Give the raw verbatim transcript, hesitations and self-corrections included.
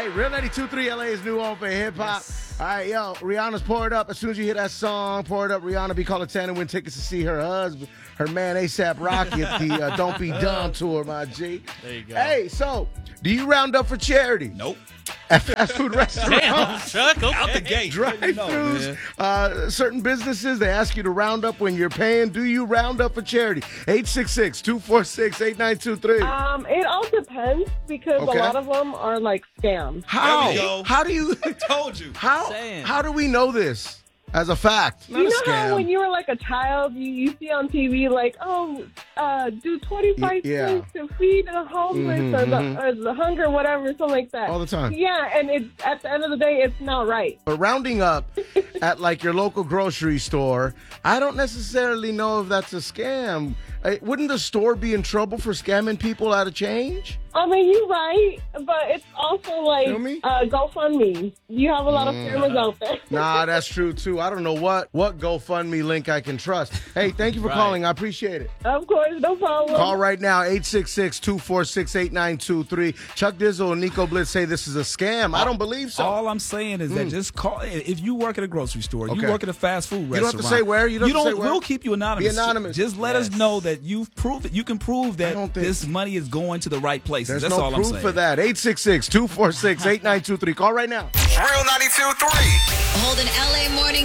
Hey, Real ninety-two point three L A's new home for hip hop. Yes. All right, yo, Rihanna's Pour It Up. As soon as you hear that song, Pour It Up, Rihanna be calling ten and win tickets to see her husband, her man ASAP Rocky at the uh, Don't Be Dumb tour, my G. There you go. Hey, so, do you round up for charity? Nope. At fast food restaurants? Damn, Chuck. Okay. Out the gate. Drive-thrus, man. uh, certain businesses, they ask you to round up when you're paying. Do you round up for charity? eight six six, two four six, eight nine two three. Um, it all depends because Okay. a lot of them are like scams. How? There we go. How do you... Told you. How, Saying. how do we know this as a fact? Not You a know scam. how when you were like a child, you, you see on T V like, oh, uh, do twenty-five Y- yeah. cents to feed the homeless Mhm, or, the, mhm. or the hunger, whatever, something like that. All the time. Yeah, and it's at the end of the day, it's not right. But rounding up at like your local grocery store, I don't necessarily know if that's a scam. Uh, Wouldn't the store be in trouble for scamming people out of change? I mean, you're right, but it's also like Feel me? uh, GoFundMe. You have a lot of scammers out there. Nah, that's true too. I don't know what what GoFundMe link I can trust. Hey, thank you for Right. calling. I appreciate it. Of course, no problem. Call right now, eight six six, two four six, eight nine two three. Chuck Dizzle and Nico Blitz say this is a scam. I don't believe so. All I'm saying is that just call. If you work at a grocery store, Okay. you work at a fast food don't restaurant. have to say where, you don't have to say where. We'll keep you anonymous. Be anonymous. Just let us Yes. know that you've proved it. You can prove I that don't think- this money is going to the right places. There's That's no all proof I'm saying. for that. eight six six, two four six, eight nine two three. Call right now. Real ninety-two point three. Holden L A Morning